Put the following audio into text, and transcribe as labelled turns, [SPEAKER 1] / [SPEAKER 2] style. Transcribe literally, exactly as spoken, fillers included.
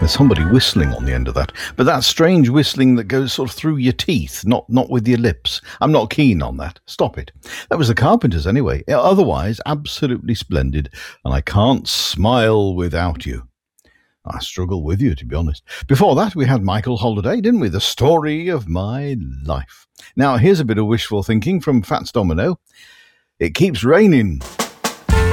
[SPEAKER 1] There's somebody whistling on the end of that. But that strange whistling that goes sort of through your teeth, not not with your lips. I'm not keen on that. Stop it. That was the Carpenters anyway. Otherwise, absolutely splendid. And I can't smile without you. I struggle with you, to be honest. Before that, we had Michael Holiday, didn't we? The Story of My Life. Now, here's a bit of wishful thinking from Fats Domino. It keeps raining.